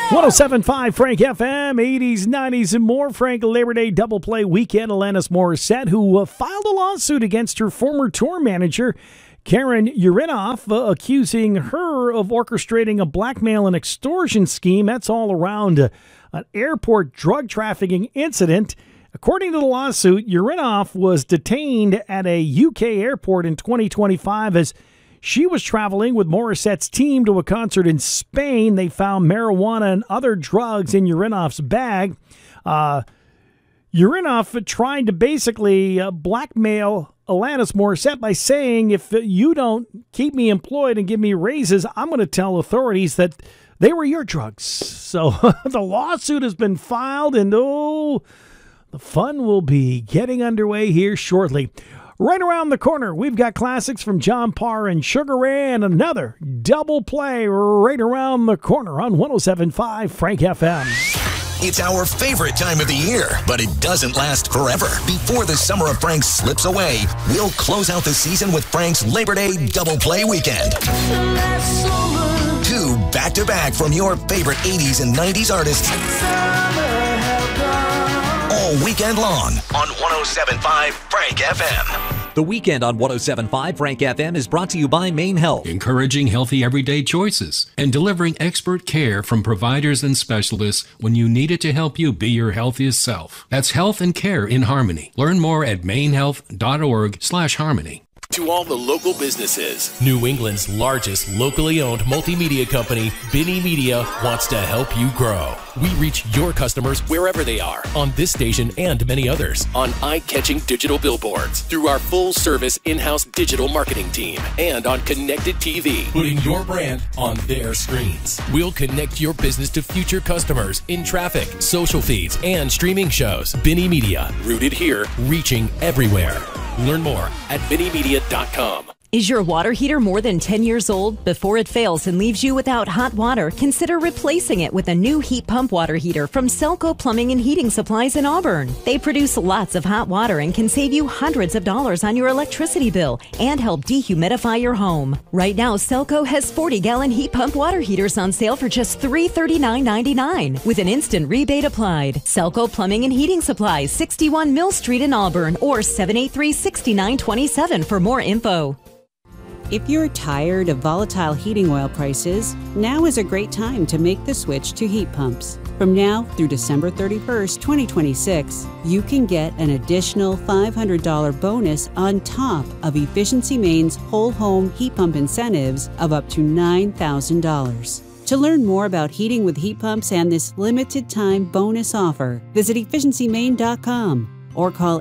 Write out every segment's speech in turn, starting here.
107.5 Frank FM, 80s, 90s, and more. Frank Labor Day double play weekend. Alanis Morissette, who filed a lawsuit against her former tour manager, Karen Urinoff, accusing her of orchestrating a blackmail and extortion scheme. That's all around an airport drug trafficking incident. According to the lawsuit, Urinoff was detained at a UK airport in 2025 as she was traveling with Morissette's team to a concert in Spain. They found marijuana and other drugs in Urinoff's bag. Urinoff tried to basically blackmail Alanis Morissette by saying, if you don't keep me employed and give me raises, I'm going to tell authorities that they were your drugs. So the lawsuit has been filed, and the fun will be getting underway here shortly. Right around the corner, we've got classics from John Parr and Sugar Ray and another double play right around the corner on 107.5 Frank FM. It's our favorite time of the year, but it doesn't last forever. Before the summer of Frank slips away, we'll close out the season with Frank's Labor Day double play weekend. 2 back-to-back from your favorite 80s and 90s artists. All weekend long on 107.5 Frank FM. The weekend on 107.5 Frank FM is brought to you by Maine Health. Encouraging healthy everyday choices and delivering expert care from providers and specialists when you need it to help you be your healthiest self. That's health and care in harmony. Learn more at mainehealth.org/harmony. To all the local businesses, New England's largest locally owned multimedia company, Binny Media, wants to help you grow. We reach your customers wherever they are on this station and many others on eye-catching digital billboards through our full-service in-house digital marketing team and on connected TV, putting your brand on their screens. We'll connect your business to future customers in traffic, social feeds, and streaming shows. Binny Media, rooted here, reaching everywhere. Learn more at BinnyMedia.com. Is your water heater more than 10 years old? Before it fails and leaves you without hot water, consider replacing it with a new heat pump water heater from Selco Plumbing and Heating Supplies in Auburn. They produce lots of hot water and can save you hundreds of dollars on your electricity bill and help dehumidify your home. Right now, Selco has 40-gallon heat pump water heaters on sale for just $339.99 with an instant rebate applied. Selco Plumbing and Heating Supplies, 61 Mill Street in Auburn, or 783-6927 for more info. If you're tired of volatile heating oil prices, now is a great time to make the switch to heat pumps. From now through December 31st, 2026, you can get an additional $500 bonus on top of Efficiency Maine's whole home heat pump incentives of up to $9,000. To learn more about heating with heat pumps and this limited time bonus offer, visit efficiencymaine.com or call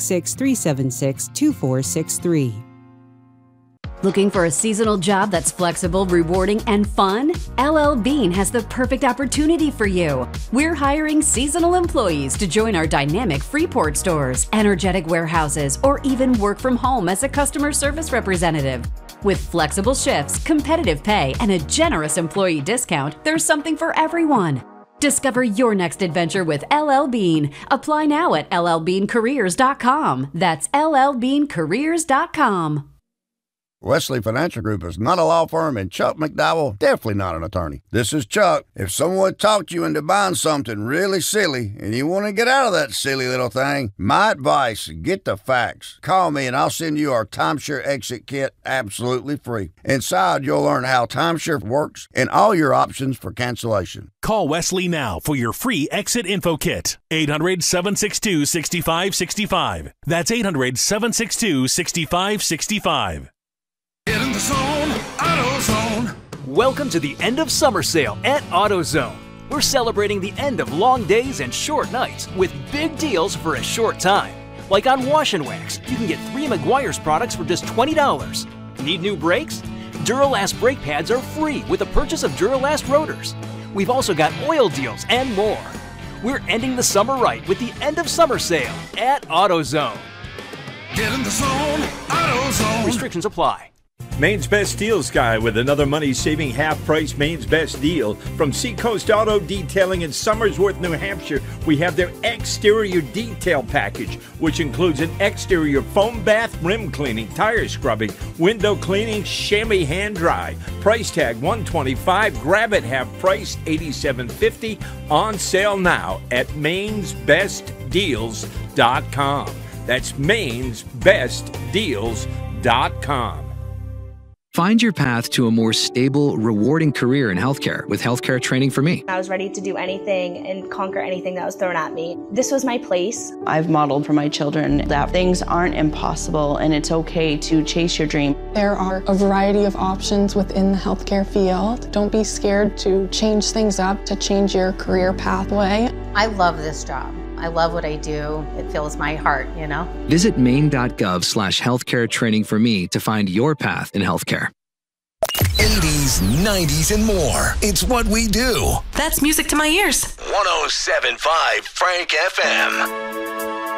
866-376-2463. Looking for a seasonal job that's flexible, rewarding, and fun? LL Bean has the perfect opportunity for you. We're hiring seasonal employees to join our dynamic Freeport stores, energetic warehouses, or even work from home as a customer service representative. With flexible shifts, competitive pay, and a generous employee discount, there's something for everyone. Discover your next adventure with LL Bean. Apply now at llbeancareers.com. That's llbeancareers.com. Wesley Financial Group is not a law firm, and Chuck McDowell definitely not an attorney. This is Chuck. If someone talked you into buying something really silly and you want to get out of that silly little thing, my advice, get the facts. Call me and I'll send you our timeshare exit kit absolutely free. Inside, you'll learn how timeshare works and all your options for cancellation. Call Wesley now for your free exit info kit. 800-762-6565. That's 800-762-6565. Get in the zone, AutoZone. Welcome to the end of summer sale at AutoZone. We're celebrating the end of long days and short nights with big deals for a short time. Like on Wash and Wax, you can get 3 Meguiar's products for just $20. Need new brakes? Duralast brake pads are free with the purchase of Duralast rotors. We've also got oil deals and more. We're ending the summer right with the end of summer sale at AutoZone. Get in the zone, AutoZone. Restrictions apply. Maine's Best Deals guy with another money-saving half-price Maine's Best Deal. From Seacoast Auto Detailing in Somersworth, New Hampshire, we have their exterior detail package, which includes an exterior foam bath, rim cleaning, tire scrubbing, window cleaning, chamois hand dry. Price tag $125. Grab it half price $87.50. On sale now at mainsbestdeals.com. That's mainsbestdeals.com. Find your path to a more stable, rewarding career in healthcare with Healthcare Training for Me. I was ready to do anything and conquer anything that was thrown at me. This was my place. I've modeled for my children that things aren't impossible and it's okay to chase your dream. There are a variety of options within the healthcare field. Don't be scared to change things up, to change your career pathway. I love this job. I love what I do. It fills my heart, you know? Visit maine.gov/healthcare training for me to find your path in healthcare. 80s, 90s, and more. It's what we do. That's music to my ears. 107.5 Frank FM.